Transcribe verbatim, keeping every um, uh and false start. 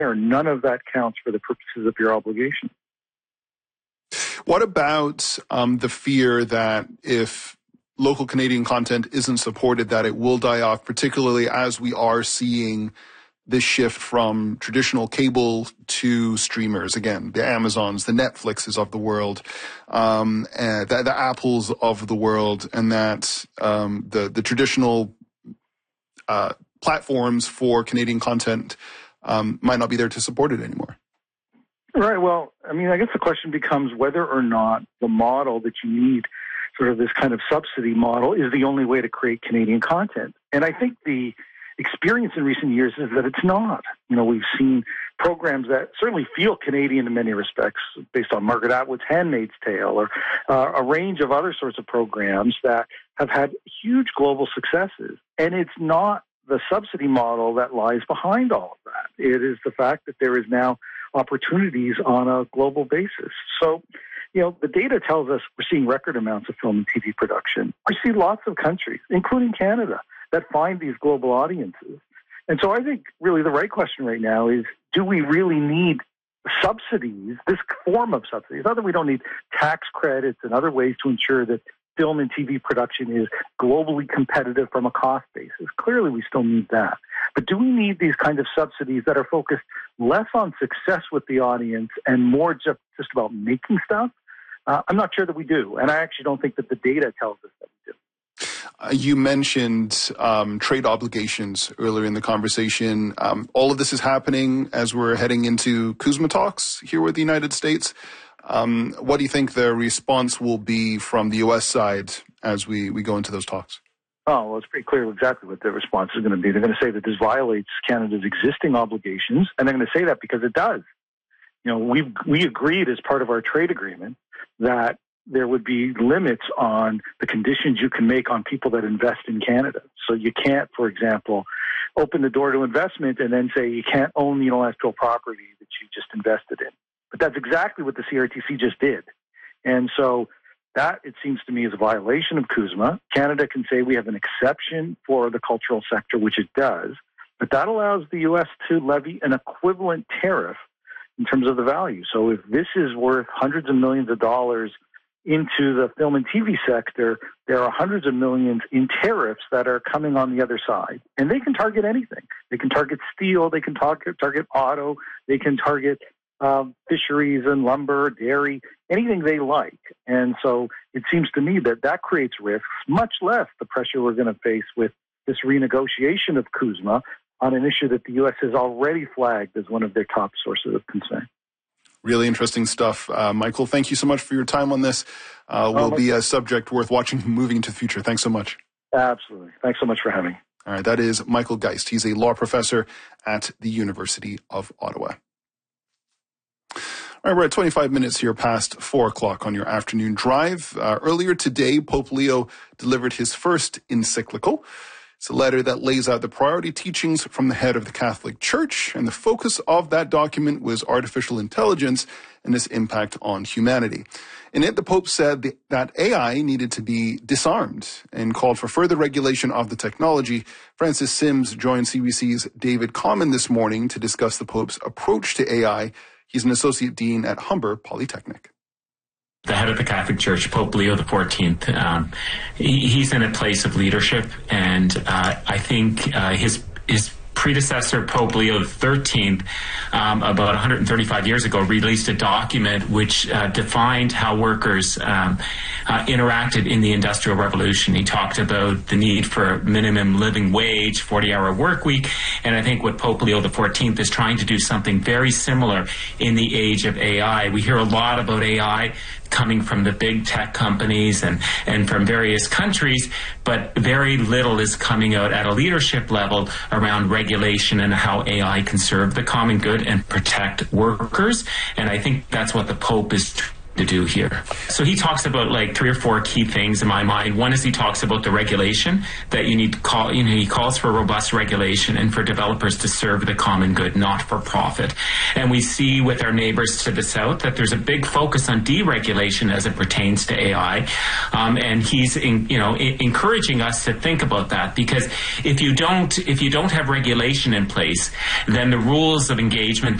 there. None of that counts for the purposes of your obligation. What about um, the fear that if local Canadian content isn't supported, that it will die off, particularly as we are seeing this shift from traditional cable to streamers, again, the Amazons, the Netflixes of the world, um, and the, the Apples of the world, and that um, the, the traditional uh, platforms for Canadian content um, might not be there to support it anymore. Right. Well, I mean, I guess the question becomes whether or not the model that you need, sort of this kind of subsidy model, is the only way to create Canadian content. And I think the experience in recent years is that it's not. You know, we've seen programs that certainly feel Canadian in many respects, based on Margaret Atwood's Handmaid's Tale, or uh, a range of other sorts of programs that have had huge global successes. And it's not the subsidy model that lies behind all of that. It is the fact that there is now opportunities on a global basis. So, you know, the data tells us we're seeing record amounts of film and T V production. We see lots of countries, including Canada, that find these global audiences. And so I think really the right question right now is, do we really need subsidies, this form of subsidies? Not that we don't need tax credits and other ways to ensure that film and T V production is globally competitive from a cost basis. Clearly, we still need that. But do we need these kind of subsidies that are focused less on success with the audience and more just, just about making stuff? Uh, I'm not sure that we do. And I actually don't think that the data tells us that we do. Uh, you mentioned um, trade obligations earlier in the conversation. Um, all of this is happening as we're heading into CUSMA talks here with the United States. Um, what do you think the response will be from the U S side as we, we go into those talks? Oh, well, it's pretty clear exactly what their response is going to be. They're going to say that this violates Canada's existing obligations, and they're going to say that because it does. You know, we we agreed as part of our trade agreement that there would be limits on the conditions you can make on people that invest in Canada. So you can't, for example, open the door to investment and then say you can't own the intellectual property that you just invested in. But that's exactly what the C R T C just did. And so that, it seems to me, is a violation of CUSMA. Canada can say we have an exception for the cultural sector, which it does, but that allows the U S to levy an equivalent tariff in terms of the value. So if this is worth hundreds of millions of dollars into the film and T V sector, there are hundreds of millions in tariffs that are coming on the other side. And they can target anything. They can target steel, they can target, target auto, they can target um, fisheries and lumber, dairy, anything they like. And so it seems to me that that creates risks, much less the pressure we're going to face with this renegotiation of CUSMA on an issue that the U S has already flagged as one of their top sources of concern. Really interesting stuff. Uh, Michael, thank you so much for your time on this. Uh, will be a subject worth watching moving into the future. Thanks so much. Absolutely. Thanks so much for having me. All right. That is Michael Geist. He's a law professor at the University of Ottawa. All right, we're at twenty-five minutes here past four o'clock on your afternoon drive. Uh, earlier today, Pope Leo delivered his first encyclical. It's a letter that lays out the priority teachings from the head of the Catholic Church, and the focus of that document was artificial intelligence and its impact on humanity. In it, the Pope said that A I needed to be disarmed and called for further regulation of the technology. Francis Sims joined C B C's David Common this morning to discuss the Pope's approach to A I. He's an associate dean at Humber Polytechnic. The head of the Catholic Church, Pope Leo the fourteenth, um, he, he's in a place of leadership, and uh, I think uh, his his predecessor, Pope Leo the thirteenth, um, about one hundred thirty-five years ago, released a document which uh, defined how workers um, uh, interacted in the Industrial Revolution. He talked about the need for minimum living wage, forty-hour work week, and I think what Pope Leo the fourteenth is trying to do something very similar in the age of A I. We hear a lot about A I coming from the big tech companies and, and from various countries, but very little is coming out at a leadership level around regulation and how A I can serve the common good and protect workers. And I think that's what the Pope is to do here. So he talks about like three or four key things in my mind. One is he talks about the regulation that you need to call, you know, he calls for robust regulation and for developers to serve the common good, not for profit. And we see with our neighbors to the south that there's a big focus on deregulation as it pertains to A I. Um, and he's, in, you know, I- encouraging us to think about that, because if you don't, if you don't have regulation in place, then the rules of engagement